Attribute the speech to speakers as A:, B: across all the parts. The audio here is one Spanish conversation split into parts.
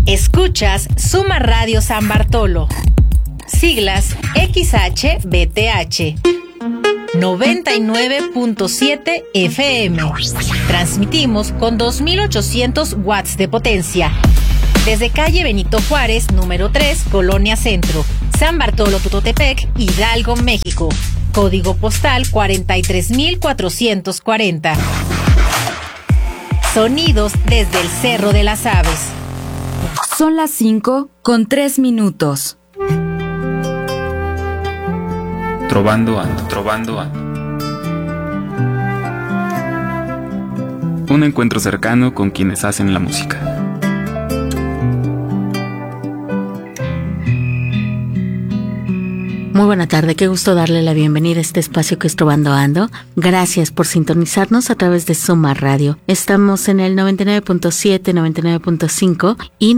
A: Escuchas Suma Radio San Bartolo. Siglas XHBTH. 99.7 FM. Transmitimos con 2800 watts de potencia. Desde calle Benito Juárez, número 3, Colonia Centro, San Bartolo Tutotepec, Hidalgo, México. Código postal 43440. Sonidos desde el Cerro de las Aves.
B: Son las 5:03.
C: Trovando ando. Un encuentro cercano con quienes hacen la música.
D: Muy buena tarde, qué gusto darle la bienvenida a este espacio que es Trovando Ando. Gracias por sintonizarnos a través de Suma Radio. Estamos en el 99.7, 99.5 y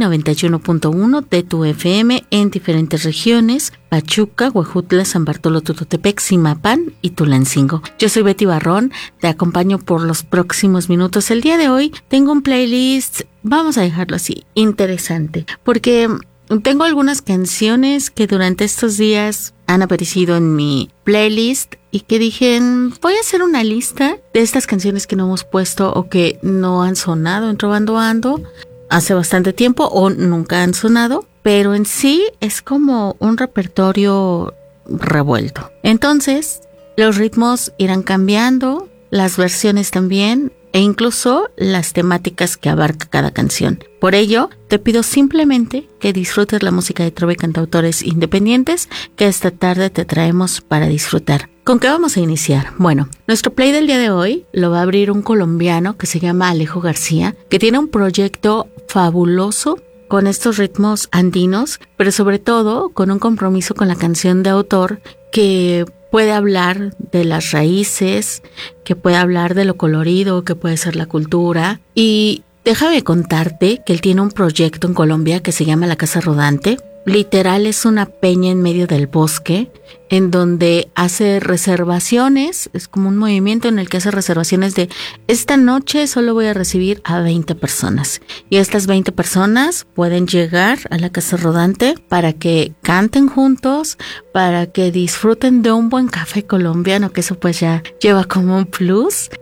D: 91.1 de tu FM en diferentes regiones: Pachuca, Huejutla, San Bartolo Tutotepec, Zimapán y Tulancingo. Yo soy Betty Barrón, te acompaño por los próximos minutos. El día de hoy tengo un playlist, vamos a dejarlo así, interesante, porque tengo algunas canciones que durante estos días han aparecido en mi playlist y que dije, voy a hacer una lista de estas canciones que no hemos puesto o que no han sonado en Trovando Ando hace bastante tiempo o nunca han sonado, pero en sí es como un repertorio revuelto. Entonces, los ritmos irán cambiando, las versiones también, e incluso las temáticas que abarca cada canción. Por ello, te pido simplemente que disfrutes la música de trova y cantautores independientes que esta tarde te traemos para disfrutar. ¿Con qué vamos a iniciar? Bueno, nuestro play del día de hoy lo va a abrir un colombiano que se llama Alejo García, que tiene un proyecto fabuloso con estos ritmos andinos, pero sobre todo con un compromiso con la canción de autor que puede hablar de las raíces, que puede hablar de lo colorido, que puede ser la cultura. Y déjame contarte que él tiene un proyecto en Colombia que se llama La Casa Rodante. Literal es una peña en medio del bosque en donde hace reservaciones, es como un movimiento en el que hace reservaciones de esta noche solo voy a recibir a 20 personas y estas 20 personas pueden llegar a la Casa Rodante para que canten juntos, para que disfruten de un buen café colombiano, que eso pues ya lleva como un plus,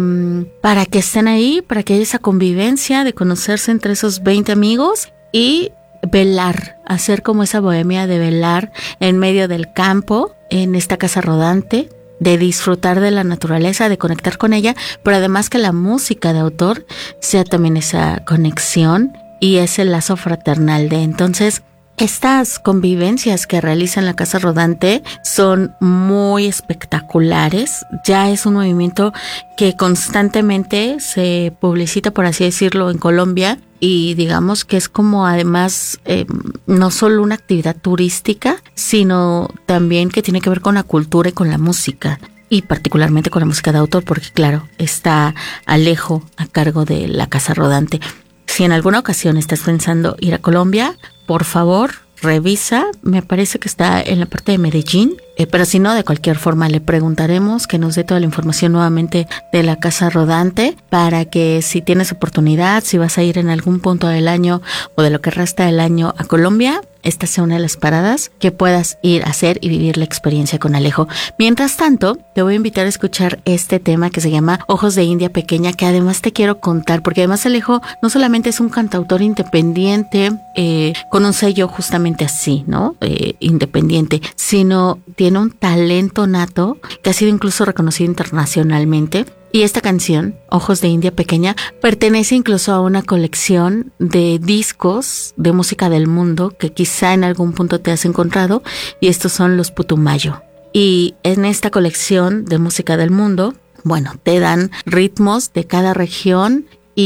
D: para que estén ahí, para que haya esa convivencia de conocerse entre esos 20 amigos y velar, hacer como esa bohemia de velar en medio del campo, en esta casa rodante, de disfrutar de la naturaleza, de conectar con ella, pero además que la música de autor sea también esa conexión y ese lazo fraternal de entonces. Estas convivencias que realiza en la Casa Rodante son muy espectaculares. Ya es un movimiento que constantemente se publicita, por así decirlo, en Colombia. Y digamos que es como además no solo una actividad turística, sino también que tiene que ver con la cultura y con la música. Y particularmente con la música de autor, porque claro, está Alejo a cargo de la Casa Rodante. Si en alguna ocasión estás pensando ir a Colombia, por favor, revisa, me parece que está en la parte de Medellín, pero si no, de cualquier forma le preguntaremos que nos dé toda la información nuevamente de la Casa Rodante para que si tienes oportunidad, si vas a ir en algún punto del año o de lo que resta del año a Colombia, esta sea una de las paradas que puedas ir a hacer y vivir la experiencia con Alejo. Mientras tanto, te voy a invitar a escuchar este tema que se llama Ojos de India Pequeña, que además te quiero contar, porque además Alejo no solamente es un cantautor independiente, con un sello justamente así, ¿no? Independiente, sino tiene un talento nato que ha sido incluso reconocido internacionalmente. Y esta canción, Ojos de India Pequeña, pertenece incluso a una colección de discos de música del mundo que quizá en algún punto te has encontrado, y estos son los Putumayo. Y en esta colección de música del mundo, bueno, te dan ritmos de cada región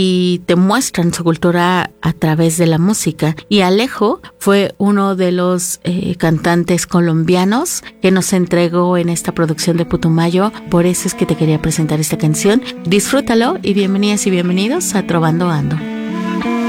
D: y te muestran su cultura a través de la música. Y Alejo fue uno de los cantantes colombianos que nos entregó en esta producción de Putumayo. Por eso es que te quería presentar esta canción. Disfrútalo y bienvenidas y bienvenidos a Trovando Ando.